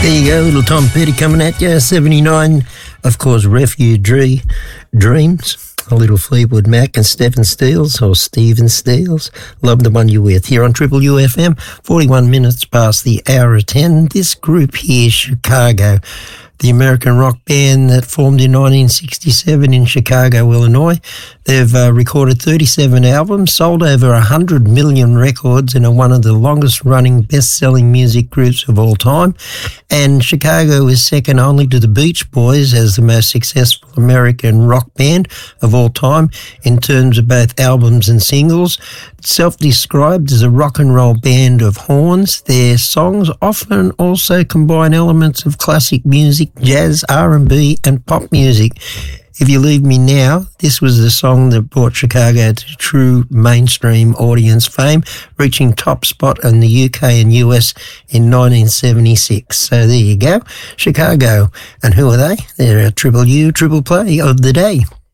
There you go, little Tom Petty coming at you. 79, of course, Refugee Dreams. A little Fleetwood Mac and Stephen Stills, or Stephen Stills. Love the one you're with. Here on Triple UFM, 41 minutes past the hour of 10. This group here, Chicago, the American rock band that formed in 1967 in Chicago, Illinois. They've recorded 37 albums, sold over 100 million records, and are one of the longest-running, best-selling music groups of all time. And Chicago is second only to the Beach Boys as the most successful American rock band of all time in terms of both albums and singles. Self-described as a rock and roll band of horns, their songs often also combine elements of classic music, jazz, R&B, and pop music. If You Leave Me Now, this was the song that brought Chicago to true mainstream audience fame, reaching top spot in the UK and US in 1976. So there you go, Chicago. And who are they? They're a Triple U, Triple Play of the day.